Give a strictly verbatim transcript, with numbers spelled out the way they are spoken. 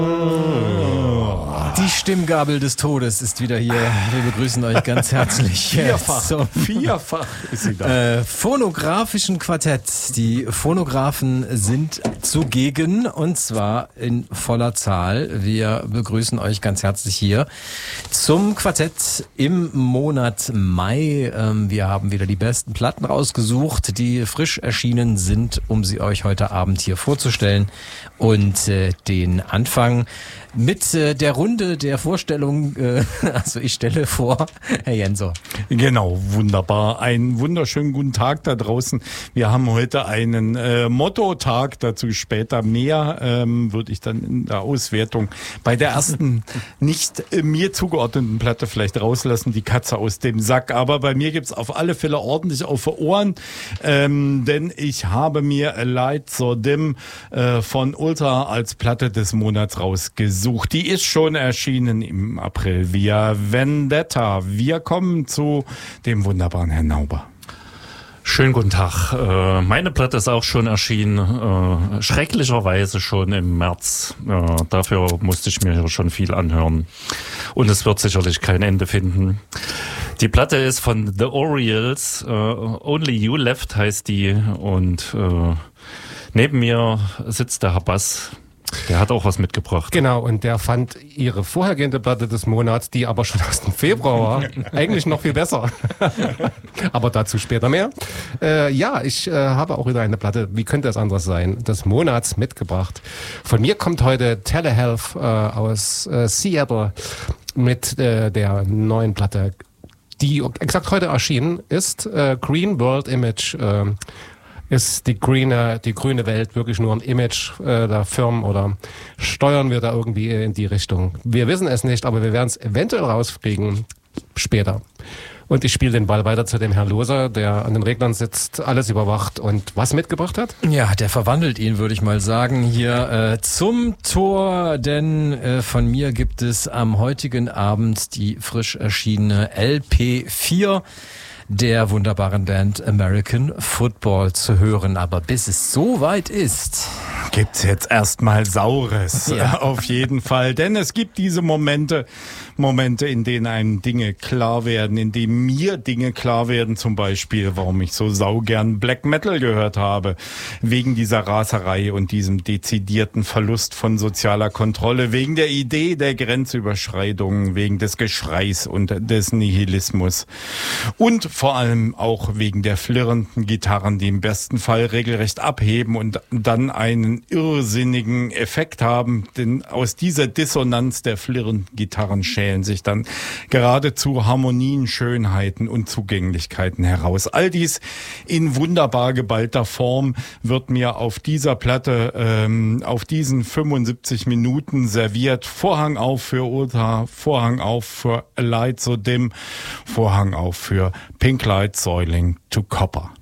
Die Stimmgabel des Todes ist wieder hier. Wir begrüßen euch ganz herzlich. Vierfach, zum, vierfach ist sie da. Äh, phonografischen Quartett. Die Phonographen sind zugegen und zwar in voller Zahl. Wir begrüßen euch ganz herzlich hier zum Quartett im Monat Mai. Ähm, wir haben wieder die besten Platten rausgesucht, die frisch erschienen sind, um sie euch heute Abend hier vorzustellen. Und äh, den Anfang mit äh, der Runde der Vorstellung, äh, also ich stelle vor, Herr Jensor. Genau, wunderbar. Einen wunderschönen guten Tag da draußen. Wir haben heute einen äh, Motto-Tag, dazu später mehr, ähm, würde ich dann in der Auswertung bei der ersten nicht äh, mir zugeordneten Platte vielleicht rauslassen, die Katze aus dem Sack. Aber bei mir gibt's auf alle Fälle ordentlich auf die Ohren, ähm, denn ich habe mir A Light So Dim äh, von Ultra als Platte des Monats rausgesucht. Die ist schon erschienen im April via Vendetta. Wir kommen zu dem wunderbaren Herrn Nauber. Schönen guten Tag. Meine Platte ist auch schon erschienen, schrecklicherweise schon im März. Dafür musste ich mir schon viel anhören. Und es wird sicherlich kein Ende finden. Die Platte ist von The Orioles, Only You Left heißt die. Und neben mir sitzt der Herr Bass. Der hat auch was mitgebracht. Genau, und der fand ihre vorhergehende Platte des Monats, die aber schon aus dem Februar war, eigentlich noch viel besser. Aber dazu später mehr. Äh, ja, ich äh, habe auch wieder eine Platte, wie könnte es anders sein, des Monats mitgebracht. Von mir kommt heute Telehealth äh, aus äh, Seattle mit äh, der neuen Platte, die exakt heute erschienen ist. Äh, Green World Image äh, ist die grüne, die grüne Welt wirklich nur ein Image äh, der Firmen oder steuern wir da irgendwie in die Richtung? Wir wissen es nicht, aber wir werden es eventuell rauskriegen später. Und ich spiele den Ball weiter zu dem Herrn Loser, der an den Reglern sitzt, alles überwacht und was mitgebracht hat? Ja, der verwandelt ihn, würde ich mal sagen, hier äh, zum Tor, denn äh, von mir gibt es am heutigen Abend die frisch erschienene L P vier der wunderbaren Band American Football zu hören. Aber bis es soweit ist, gibt's jetzt erstmal Saures. Ja. Auf jeden Fall. Denn es gibt diese Momente, Momente, in denen einem Dinge klar werden, in denen mir Dinge klar werden, zum Beispiel, warum ich so saugern Black Metal gehört habe, wegen dieser Raserei und diesem dezidierten Verlust von sozialer Kontrolle, wegen der Idee der Grenzüberschreitungen, wegen des Geschreis und des Nihilismus und vor allem auch wegen der flirrenden Gitarren, die im besten Fall regelrecht abheben und dann einen irrsinnigen Effekt haben, denn aus dieser Dissonanz der flirrenden Gitarren schälen sich dann geradezu Harmonien, Schönheiten und Zugänglichkeiten heraus. All dies in wunderbar geballter Form wird mir auf dieser Platte, ähm, auf diesen fünfundsiebzig Minuten serviert. Vorhang auf für Ultra, Vorhang auf für A Light So Dim, Vorhang auf für Pink Light Soiling to Copper.